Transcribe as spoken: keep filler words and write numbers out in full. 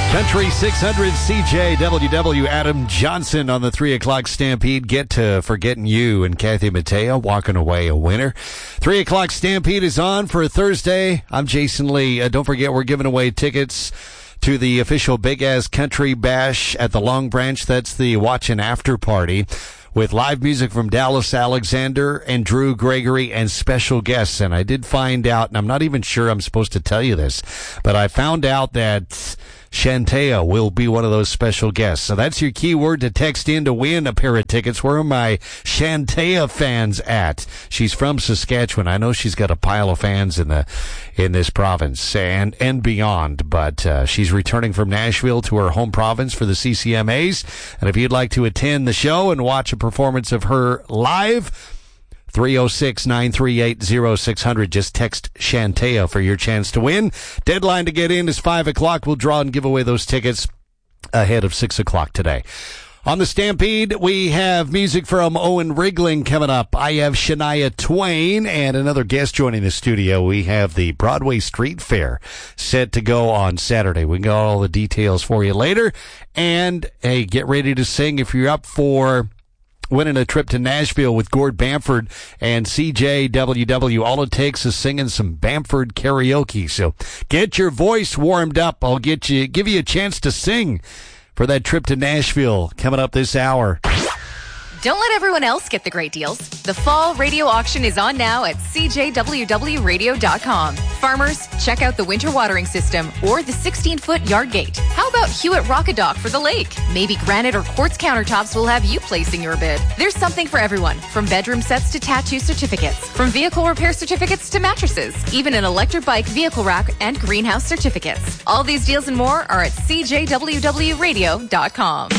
Country six hundred C J W W Adam Johnson on the three o'clock Stampede. Get to Forgetting You and Kathy Mattea walking away a winner. three o'clock Stampede is on for a Thursday. I'm Jason Lee. Uh, don't forget we're giving away tickets to the official Big Ass Country Bash at the Long Branch. That's the watch and after party with live music from Dallas Alexander and Drew Gregory and special guests. And I did find out, and I'm not even sure I'm supposed to tell you this, but I found out that Shantea will be one of those special guests. So that's your keyword to text in to win a pair of tickets. Where are my Shantea fans at? She's from Saskatchewan. I know she's got a pile of fans in the in this province and and beyond, but uh, she's returning from Nashville to her home province for the C C M As. And if you'd like to attend the show and watch a performance of her live, three oh six, nine three eight, oh six hundred. Just text Shantea for your chance to win. Deadline to get in is five o'clock. We'll draw and give away those tickets ahead of six o'clock today. On the Stampede, we have music from Owen Rigling coming up. I have Shania Twain and another guest joining the studio. We have the Broadway Street Fair set to go on Saturday. We got all the details for you later. And, hey, get ready to sing if you're up for winning a trip to Nashville with Gord Bamford and C J W W. All it takes is singing some Bamford karaoke. So get your voice warmed up. I'll get you, give you a chance to sing for that trip to Nashville coming up this hour. Don't let everyone else get the great deals. The fall radio auction is on now at C J W W radio dot com. Farmers, check out the winter watering system or the sixteen-foot yard gate. How about Hewitt Rockadock for the lake? Maybe granite or quartz countertops will have you placing your bid. There's something for everyone, from bedroom sets to tattoo certificates, from vehicle repair certificates to mattresses, even an electric bike vehicle rack and greenhouse certificates. All these deals and more are at C J W W radio dot com.